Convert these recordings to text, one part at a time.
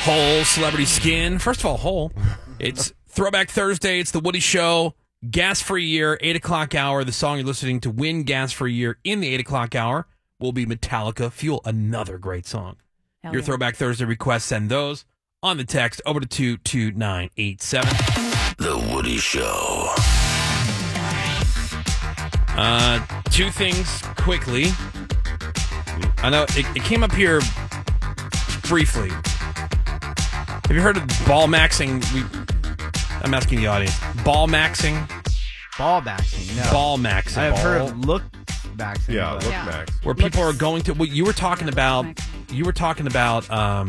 Hole, Celebrity Skin. First of all, Hole. It's Throwback Thursday. It's the Woody Show. Gas for a Year, 8 o'clock hour. The song you're listening to win gas for a year in the 8 o'clock hour will be Metallica, Fuel, another great song. Your Throwback Thursday requests, send those on the text over to 22987. The Woody Show. Two things quickly. I know it came up here briefly. Have you heard of ball maxing? I'm asking the audience. Ball maxing? Ball maxing, no. Ball maxing. I've heard of look maxing. Yeah, but- look max. Where people are going to. Well, you were talking about. You were talking about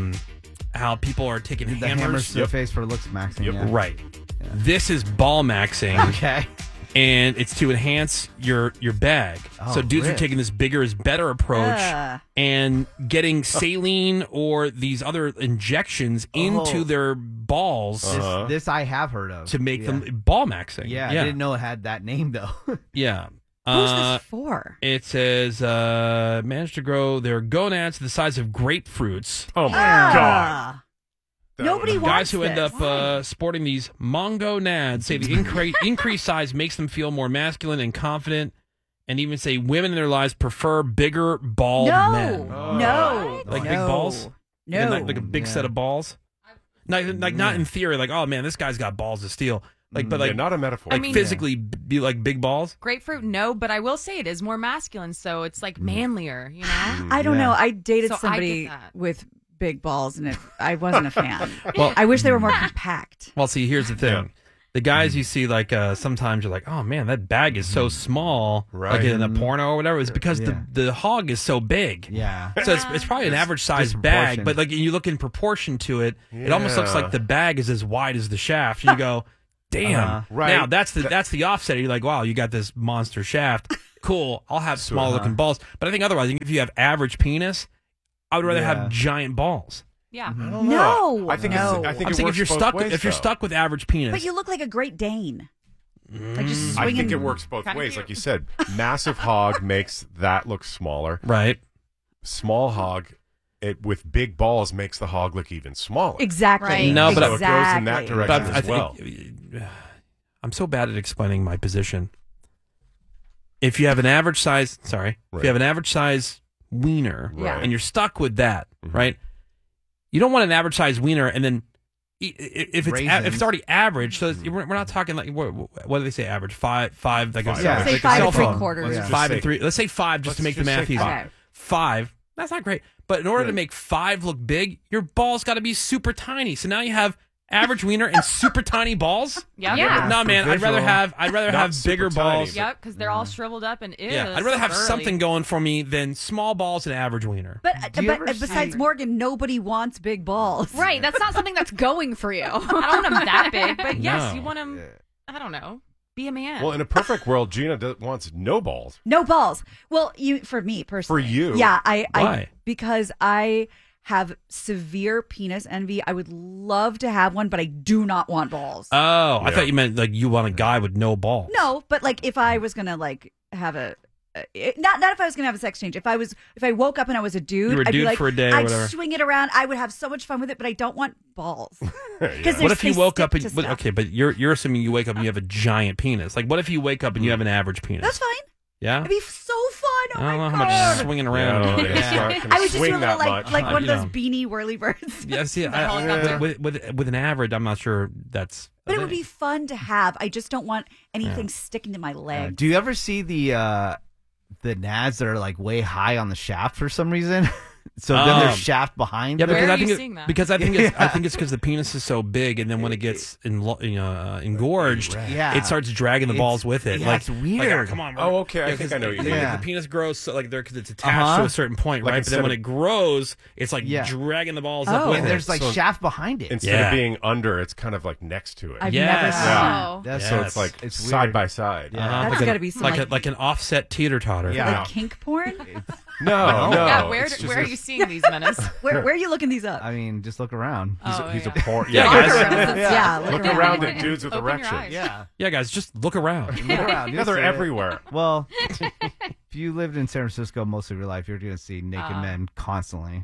how people are taking The hammers hammers. to the face for looks maxing. Yep. Yeah. Right. This is ball maxing. Okay. And it's to enhance your bag. Oh, so dudes are really? taking this bigger is better approach and getting saline or these other injections into their balls This I have heard of. to make them ball maxing. Yeah, I didn't know it had that name though. Yeah. Who's this for? It says managed to grow their gonads to the size of grapefruits. Oh my god! Nobody Guys wants who end this. up sporting these mongo nads say the increased size makes them feel more masculine and confident, and even say women in their lives prefer bigger bald men. No. Like no. big balls? No. Like a big set of balls? Like not in theory, like, oh man, this guy's got balls of steel. Like, but like, Yeah, not a metaphor. like physically be like big balls? Grapefruit, no, but I will say it is more masculine, so it's like manlier, you know? I don't know. I dated So I somebody get that. with big balls, and I wasn't a fan. Well- I wish they were more compact. Well, see, here's the thing. Yeah. The guys you see, like, sometimes you're like, oh man, that bag is so small, like Right. in a porno or whatever. It's because the hog is so big. Yeah. So it's probably an average size bag, but like you look in proportion to it, it almost looks Yeah. like the bag is as wide as the shaft. And you go, damn. Right. Now that's the offset. You're like, wow, you got this monster shaft. Cool. I'll have small looking balls. But I think otherwise, if you have average penis, I would rather have giant balls. Yeah. I don't No. know. I think No. I think I'm it saying works if you're both ways, though. Mm. stuck with average penis, But you look like a Great Dane. Like just I swinging. think it works both Kinda ways. cute. Like you said, massive hog makes that look smaller. right? Small hog, with big balls, makes the hog look even smaller. Exactly. Right. No, but so it goes in that Exactly. direction But as well. I'm so bad at explaining my position. If you have an average size, if you have an average size wiener, Yeah. and you're stuck with that, right? You don't want an average size wiener, and then if it's already average, so we're not talking like what do they say average five like Five. a, Yeah. Say like a 5 cell and phone. 3/4. Let's just Five say- and three. Let's say five just to let's make the just math say easy. five. Five. That's not great. But in order to make five look big, your balls got to be super tiny. So now you have average wiener and super tiny balls. Yep. Yeah. No, man. I'd rather Not have super bigger tiny, balls. but- Yep, because they're all shriveled up and ew. Yeah, that's I'd rather have early. something going for me than small balls and average wiener. But, Do you ever besides see- Morgan, nobody wants big balls. Right, that's not something that's going for you. I don't want them that big, but yes, No. you want them, I don't know, be a man. Well, in a perfect world, Gina wants no balls. No balls. Well, for me personally. For you? Yeah, Why? because I have severe penis envy. I would love to have one, but I do not want balls. Oh, I Yeah. thought you meant like you want a guy with no balls. No, but like if I was gonna like have not if I was gonna have a sex change. If I woke up and I was a dude, You were a I'd be dude like, for a day or I'd whatever. swing it around. I would have so much fun with it, but I don't want balls. Because What if you woke up and to stuff. okay, but you're assuming you wake up and you have a giant penis. Like what if you wake up and you have an average penis? That's fine. Yeah. It'd be so fun. Oh I don't my know how god. much swinging Yeah, around. I don't know, it is. it's not gonna I was just swing doing that like much. one of You those know. beanie whirly birds. Yeah, see, helicopter. with an average, I'm not sure that's. But it would be fun to have. I just don't want anything sticking to my leg. Do you ever see the nads that are like way high on the shaft for some reason? So then there's shaft behind. Yeah, them? because Where I are think you it- seeing that? because I think it's I think it's because the penis is so big, and then when it gets engorged, Yeah. it starts dragging the balls with it. yeah, like it's weird. come on. Oh, okay, I think 'cause I know what you the- mean. Yeah. The penis grows so, like because it's attached to a certain point, Like right? But instead then when of- it grows, it's like Yeah. dragging the balls Oh. up with And it. there's like So- shaft behind it. Instead Yeah. of being under, it's kind of like next to it. I've Yes. never seen Yeah. that. Oh. That's So Yes. it's like It's side weird. by side. Yeah. That's like gotta be some, like an offset teeter totter. Yeah. Like kink porn? No, no. yeah, where it's just are a- you seeing these, Menace? Where are you looking these up? I mean, just look around. He's a yeah. porn. Yeah, Yeah, guys. Yeah, Look around at dudes with Open your erections. eyes. Yeah, Yeah, guys, just look around. look around. Yeah, You'll they're see it. everywhere. Well, if you lived in San Francisco most of your life, you're going to see naked Oh. men constantly.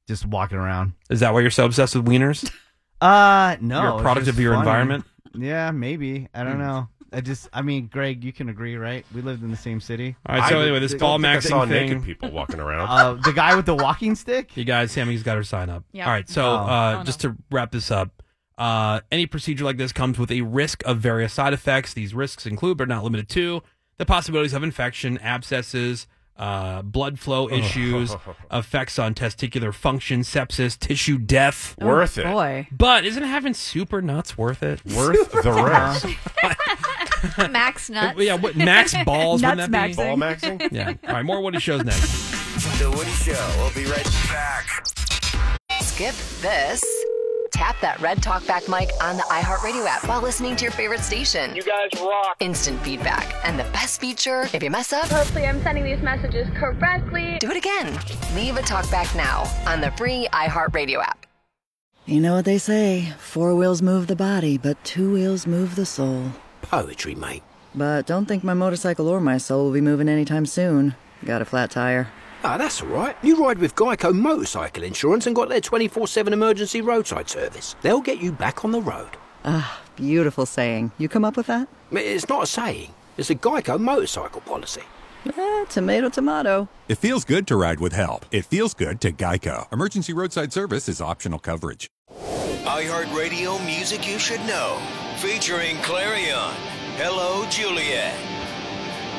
just walking around. Is that why you're so obsessed with wieners? No. You're a it's product just of your funny. environment? Yeah, maybe. I don't know. I mean, Greg, you can agree, right? We lived in the same city. All right, so I anyway, this don't ball think I saw maxing naked thing. people walking around. The guy with the walking stick? You guys, Sammy's got her sign up. Yep. All right, so Oh. just to wrap this up, any procedure like this comes with a risk of various side effects. These risks include, but are not limited to, the possibilities of infection, abscesses, blood flow issues, effects on testicular function, sepsis, tissue death. Worth it. Boy. But isn't having super nuts worth it? Worth the risk. Max nuts. Yeah, what max balls Nuts wouldn't that be? Ball maxing? Yeah. All right, more Woody shows next. The Woody Show. We'll be right back. Skip this. Tap that red talkback mic on the iHeartRadio app while listening to your favorite station. You guys rock. Instant feedback. And the best feature, if you mess up, Hopefully I'm sending these messages correctly. do it again. Leave a talkback now on the free iHeartRadio app. You know what they say, 4 wheels move the body, but 2 wheels move the soul. Poetry, mate. But don't think my motorcycle or my soul will be moving anytime soon. Got a flat tire. Ah, that's all right. You ride with Geico Motorcycle Insurance and got their 24/7 emergency roadside service. They'll get you back on the road. Ah, beautiful saying. You come up with that? It's not a saying. It's a Geico motorcycle policy. Tomato, tomato. It feels good to ride with help. It feels good to Geico. Emergency roadside service is optional coverage. iHeartRadio Music You Should Know. Featuring Clarion. Hello, Juliet.